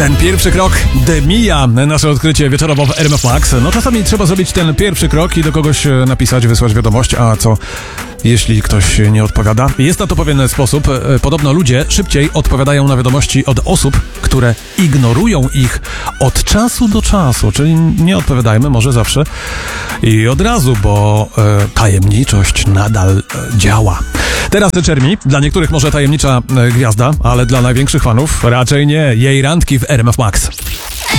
Ten pierwszy krok, The Mia, nasze odkrycie wieczorowo w RMF Max. No czasami trzeba zrobić ten pierwszy krok i do kogoś napisać, wysłać wiadomość, a co jeśli ktoś nie odpowiada? Jest na to pewien sposób. Podobno ludzie szybciej odpowiadają na wiadomości od osób, które ignorują ich od czasu do czasu, czyli nie odpowiadajmy może zawsze i od razu, bo tajemniczość nadal działa. Teraz Czermi, dla niektórych może tajemnicza gwiazda, ale dla największych fanów raczej nie. Jej randki w RMF Max.